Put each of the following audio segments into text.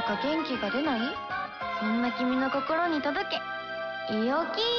か元気が出ない？そんな君の心に届け、イオキ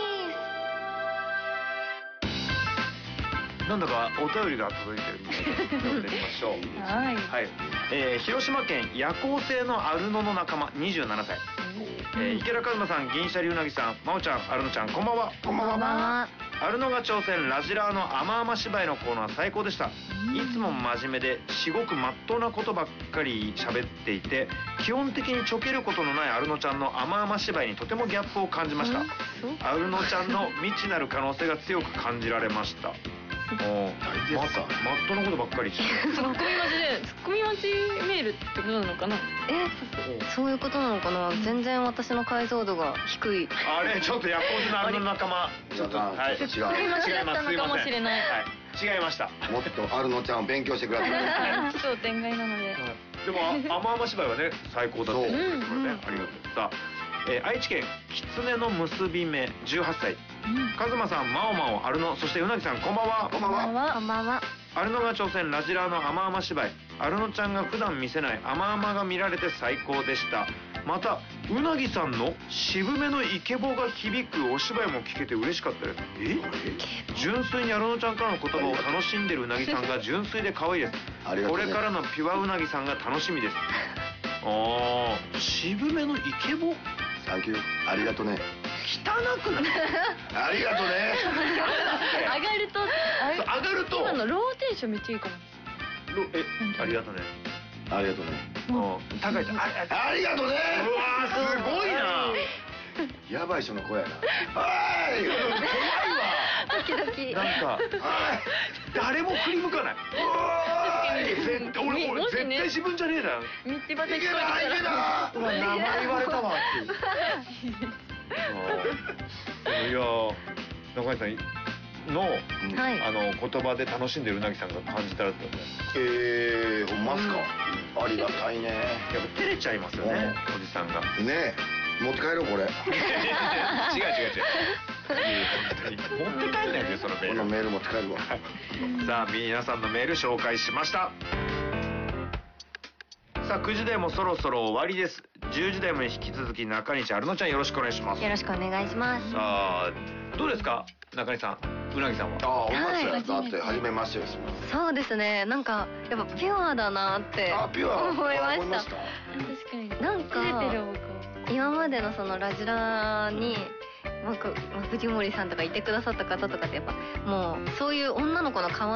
ーなんだかお便りが届いてるみたいで読んでみましょう。 はい、 はい、広島県夜行性のアルノの仲間27歳、池田和馬さん、銀シャリうなぎさん、まおちゃん、アルノちゃん、こんばんは。 こんばんは。 アルノが挑戦ラジラーの甘々芝居のコーナー最高でした。いつも真面目ですごくまっとうなことばっかり喋っていて、基本的にちょけることのないアルノちゃんの甘々芝居にとてもギャップを感じました。アルノちゃんの未知なる可能性が強く感じられました。まっとうなことばっかりしてツッコミ待ちメールってことなのかな。そういうことなのかな。全然私の解像度が低い。 あれちょっと夜行性のアルノの仲間、ちょっとはい、違います。すいません、はい、違いました。 もっとアルノちゃんを勉強してください。 奇想天外なので。 でも甘々芝居はね最高だっていうことでね、ありがとう。さあ、愛知県狐の結び目18歳、カズマさん、マオマオ、アルノ、そしてうなぎさん、こんばんは。 こんばんは。 こんばんは。 アルノが挑戦ラジラーの甘々芝居、アルノちゃんが普段見せない甘々が見られて最高でした。またうなぎさんの渋めのイケボが響くお芝居も聞けて嬉しかったです。純粋にアルノちゃんからの言葉を楽しんでるうなぎさんが純粋で可愛いです。これからのピュアうなぎさんが楽しみです。渋めのイケボ、 サンキュー、ありがとね。 汚くない？ ありがとね。 上がると今のローテーションめっちゃいいかも。 ありがとね。 ありがとね。 高いじゃん。 ありがとね。 うわー、すごいな。 やばい人の声やな。怖いわ。 ドキドキ。 なんか誰も振り向かない。俺絶対自分じゃねえな。 道端聞こえてきたら。 うわ、名前言われたわっていう。いやー、中井さんの言葉で楽しんでるうなぎさんが感じたらってことね。 ほんまっすか。ありがたいね。 やっぱ照れちゃいますよね、おじさんが。 ねえ、持って帰ろうこれ。 違う。持って帰んないよそのメール。 このメール持って帰るわ。 さあ、皆さんのメール紹介しました。さあ、9時台もそろそろ終わりです。10時台も引き続き中西アルノちゃん、よろしくお願いします。 よろしくお願いします。 さあ、どうですか中西さん、うなぎさんは。 ほんまっすよ。だって初めましてですもん。 そうですね、なんかやっぱピュアだなって思いました。確かになんか今までのそのラジラに藤森さんとかいてくださった方とかってやっぱもうそういう女の子の可